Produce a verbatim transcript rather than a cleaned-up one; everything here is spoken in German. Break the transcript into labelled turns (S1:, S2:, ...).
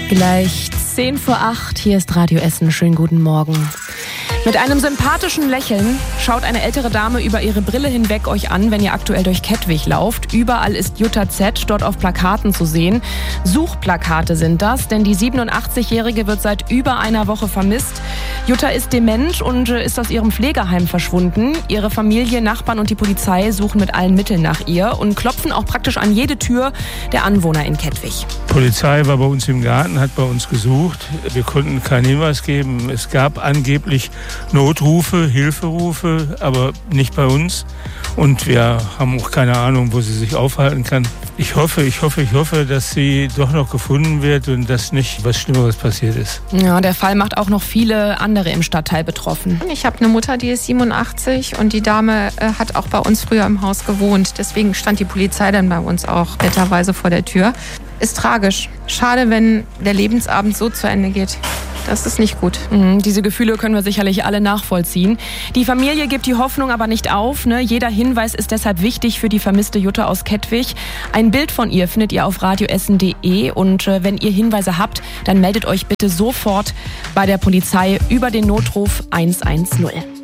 S1: Gleich zehn vor acht, hier ist Radio Essen. Schönen guten Morgen. Mit einem sympathischen Lächeln schaut eine ältere Dame über ihre Brille hinweg euch an, wenn ihr aktuell durch Kettwig lauft. Überall ist Jutta Z. dort auf Plakaten zu sehen. Suchplakate sind das, denn die siebenundachtzigjährige wird seit über einer Woche vermisst. Jutta ist dement und ist aus ihrem Pflegeheim verschwunden. Ihre Familie, Nachbarn und die Polizei suchen mit allen Mitteln nach ihr und klopfen auch praktisch an jede Tür der Anwohner in Kettwig.
S2: Die Polizei war bei uns im Garten, hat bei uns gesucht. Wir konnten keinen Hinweis geben. Es gab angeblich Notrufe, Hilferufe, aber nicht bei uns. Und wir haben auch keine Ahnung, wo sie sich aufhalten kann. Ich hoffe, ich hoffe, ich hoffe, dass sie doch noch gefunden wird und dass nicht was Schlimmeres passiert ist.
S1: Ja, der Fall macht auch noch viele andere im Stadtteil betroffen.
S3: Ich habe eine Mutter, die ist siebenundachtzig und die Dame äh, hat auch bei uns früher im Haus gewohnt. Deswegen stand die Polizei dann bei uns auch netterweise vor der Tür. Ist tragisch. Schade, wenn der Lebensabend so zu Ende geht. Das ist nicht gut.
S1: Mhm, diese Gefühle können wir sicherlich alle nachvollziehen. Die Familie gibt die Hoffnung aber nicht auf. Ne? Jeder Hinweis ist deshalb wichtig für die vermisste Jutta aus Kettwig. Ein Bild von ihr findet ihr auf radioessen punkt de. Und äh, wenn ihr Hinweise habt, dann meldet euch bitte sofort bei der Polizei über den Notruf eins eins null.